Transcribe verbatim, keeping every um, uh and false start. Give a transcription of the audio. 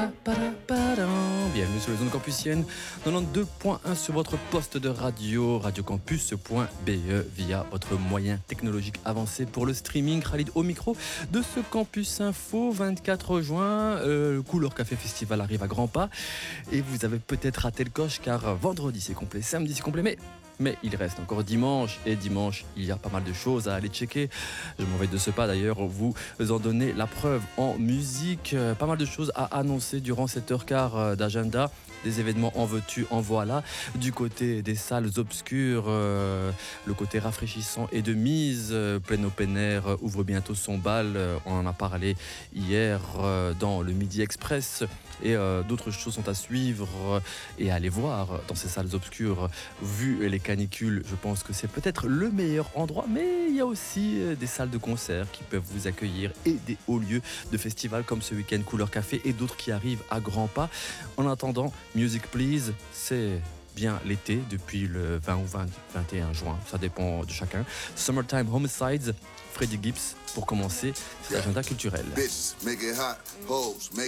Bienvenue sur les ondes campusiennes quatre-vingt-douze point un sur votre poste de radio, radiocampus point b e, via votre moyen technologique avancé pour le streaming. Khalid au micro de ce Campus Info. Vingt-quatre juin, euh, le Couleur Café Festival arrive à grands pas et vous avez peut-être raté le coche car vendredi c'est complet, samedi c'est complet, mais Mais il reste encore dimanche, et dimanche, il y a pas mal de choses à aller checker. Je m'en vais de ce pas d'ailleurs vous en donner la preuve en musique. Pas mal de choses à annoncer durant cette heure quart d'agenda. Des événements en veux-tu, en voilà. Du côté des salles obscures, euh, le côté rafraîchissant et de mise. Euh, plein open air euh, ouvre bientôt son bal. Euh, on en a parlé hier euh, dans le Midi Express. Et euh, d'autres choses sont à suivre euh, et à aller voir dans ces salles obscures. Vu les canicules, je pense que c'est peut-être le meilleur endroit. Mais il y a aussi euh, des salles de concert qui peuvent vous accueillir et des hauts lieux de festivals comme ce week-end Couleur Café et d'autres qui arrivent à grands pas. En attendant, Music Please, c'est bien l'été depuis le vingt ou vingt, vingt et un juin, ça dépend de chacun. Summertime Homicides, Freddie Gibbs pour commencer cet agenda culturel.